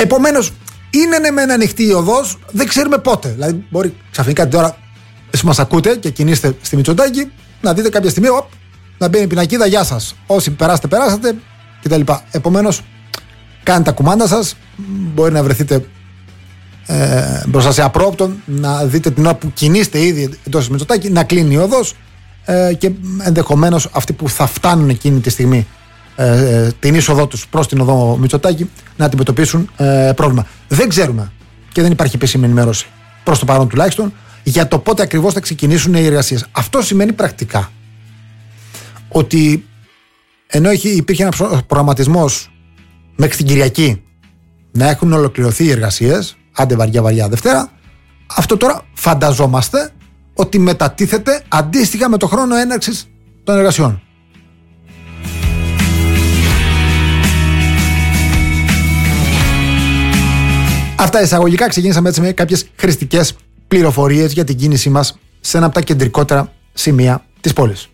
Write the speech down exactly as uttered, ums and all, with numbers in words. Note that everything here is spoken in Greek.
Επομένως, είναι ναι μεν ανοιχτή η οδός, δεν ξέρουμε πότε. Δηλαδή, μπορεί ξαφνικά την ώρα, εσείς μας ακούτε και κινείστε στη Μητσοτάκη, να δείτε κάποια στιγμή, οπ, να μπαίνει η πινακίδα, γεια σας. Όσοι περάσετε, περάσατε κτλ. Επομένως, κάντε τα κουμάντα σας, μπορεί να βρεθείτε ε, μπροστά σε απρόπτων, να δείτε την ώρα που κινείστε ήδη εντός της Μητσοτάκη, να κλείνει η οδός ε, και ενδεχομένως αυτοί που θα φτάνουν εκείνη τη στιγμή ε, την είσοδό τους προς την οδό Μητσοτάκη να αντιμετωπίσουν ε, πρόβλημα. Δεν ξέρουμε και δεν υπάρχει επίσημη ενημέρωση προς το παρόν τουλάχιστον για το πότε ακριβώς θα ξεκινήσουν οι εργασίες. Αυτό σημαίνει πρακτικά ότι ενώ υπήρχε ένας προγραμματισμός μέχρι την Κυριακή να έχουν ολοκληρωθεί οι εργασίες, άντε βαριά βαριά Δευτέρα, αυτό τώρα φανταζόμαστε ότι μετατίθεται αντίστοιχα με το χρόνο έναρξης των εργασιών. Αυτά εισαγωγικά, ξεκίνησαμε έτσι με κάποιες χρηστικές πληροφορίες για την κίνησή μας σε ένα από τα κεντρικότερα σημεία της πόλης.